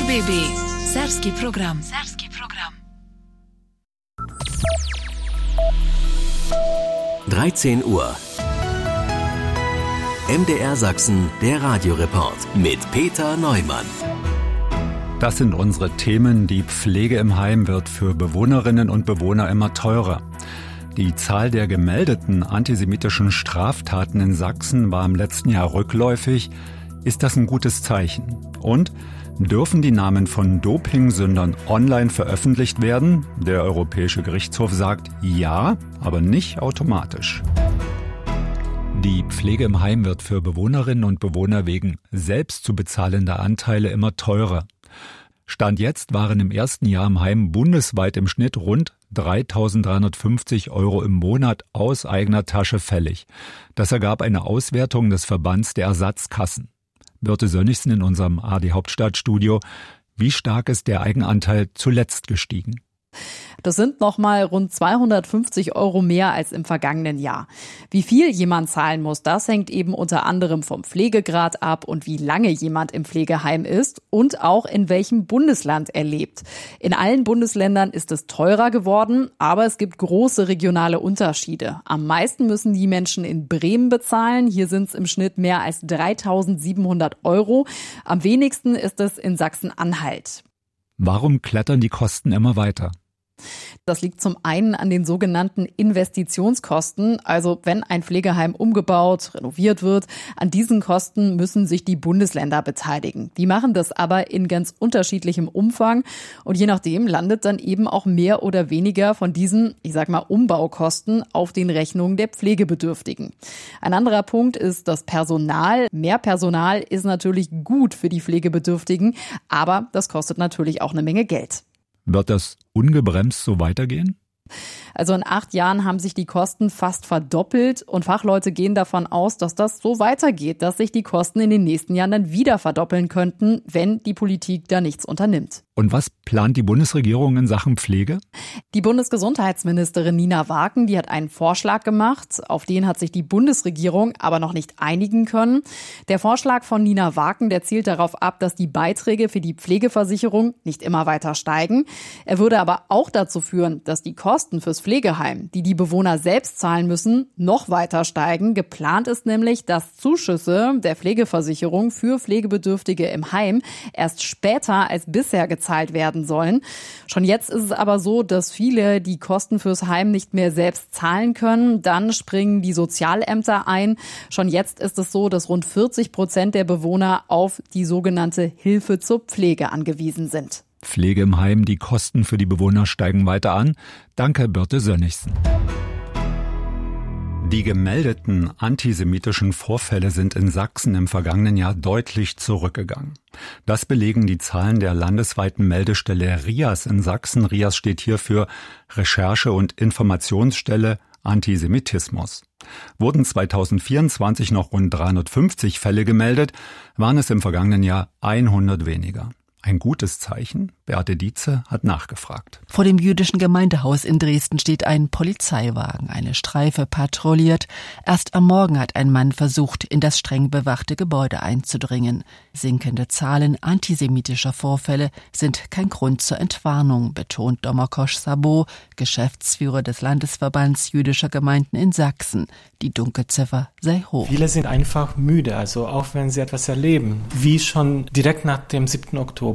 RBB Serbski program. 13 Uhr. MDR Sachsen, der Radioreport mit Peter Neumann. Das sind unsere Themen. Die Pflege im Heim wird für Bewohnerinnen und Bewohner immer teurer. Die Zahl der gemeldeten antisemitischen Straftaten in Sachsen war im letzten Jahr rückläufig. Ist das ein gutes Zeichen? Und dürfen die Namen von Dopingsündern online veröffentlicht werden? Der Europäische Gerichtshof sagt ja, aber nicht automatisch. Die Pflege im Heim wird für Bewohnerinnen und Bewohner wegen selbst zu bezahlender Anteile immer teurer. Stand jetzt waren im ersten Jahr im Heim bundesweit im Schnitt rund 3.350 € im Monat aus eigener Tasche fällig. Das ergab eine Auswertung des Verbands der Ersatzkassen. Birte Sönnigsen in unserem ARD-Hauptstadtstudio. Wie stark ist der Eigenanteil zuletzt gestiegen? Das sind nochmal rund 250 € mehr als im vergangenen Jahr. Wie viel jemand zahlen muss, das hängt eben unter anderem vom Pflegegrad ab und wie lange jemand im Pflegeheim ist und auch in welchem Bundesland er lebt. In allen Bundesländern ist es teurer geworden, aber es gibt große regionale Unterschiede. Am meisten müssen die Menschen in Bremen bezahlen. Hier sind es im Schnitt mehr als 3.700 €. Am wenigsten ist es in Sachsen-Anhalt. Warum klettern die Kosten immer weiter? Das liegt zum einen an den sogenannten Investitionskosten. Also wenn ein Pflegeheim umgebaut, renoviert wird, an diesen Kosten müssen sich die Bundesländer beteiligen. Die machen das aber in ganz unterschiedlichem Umfang und je nachdem landet dann eben auch mehr oder weniger von diesen, Umbaukosten auf den Rechnungen der Pflegebedürftigen. Ein anderer Punkt ist das Personal. Mehr Personal ist natürlich gut für die Pflegebedürftigen, aber das kostet natürlich auch eine Menge Geld. Wird das ungebremst so weitergehen? Also in 8 Jahren haben sich die Kosten fast verdoppelt und Fachleute gehen davon aus, dass das so weitergeht, dass sich die Kosten in den nächsten Jahren dann wieder verdoppeln könnten, wenn die Politik da nichts unternimmt. Und was plant die Bundesregierung in Sachen Pflege? Die Bundesgesundheitsministerin Nina Waken, die hat einen Vorschlag gemacht. Auf den hat sich die Bundesregierung aber noch nicht einigen können. Der Vorschlag von Nina Waken, der zielt darauf ab, dass die Beiträge für die Pflegeversicherung nicht immer weiter steigen. Er würde aber auch dazu führen, dass die Kosten fürs Pflegeheim, die die Bewohner selbst zahlen müssen, noch weiter steigen. Geplant ist nämlich, dass Zuschüsse der Pflegeversicherung für Pflegebedürftige im Heim erst später als bisher gezahlt werden sollen. Schon jetzt ist es aber so, dass viele die Kosten fürs Heim nicht mehr selbst zahlen können. Dann springen die Sozialämter ein. Schon jetzt ist es so, dass rund 40% der Bewohner auf die sogenannte Hilfe zur Pflege angewiesen sind. Pflege im Heim, die Kosten für die Bewohner steigen weiter an. Danke, Birte Sönnigsen. Die gemeldeten antisemitischen Vorfälle sind in Sachsen im vergangenen Jahr deutlich zurückgegangen. Das belegen die Zahlen der landesweiten Meldestelle RIAS in Sachsen. RIAS steht hier für Recherche- und Informationsstelle Antisemitismus. Wurden 2024 noch rund 350 Fälle gemeldet, waren es im vergangenen Jahr 100 weniger. Ein gutes Zeichen? Beate Dietze hat nachgefragt. Vor dem jüdischen Gemeindehaus in Dresden steht ein Polizeiwagen. Eine Streife patrouilliert. Erst am Morgen hat ein Mann versucht, in das streng bewachte Gebäude einzudringen. Sinkende Zahlen antisemitischer Vorfälle sind kein Grund zur Entwarnung, betont Domakosch Sabo, Geschäftsführer des Landesverbands jüdischer Gemeinden in Sachsen. Die Dunkelziffer sei hoch. Viele sind einfach müde, also auch wenn sie etwas erleben, wie schon direkt nach dem 7. Oktober.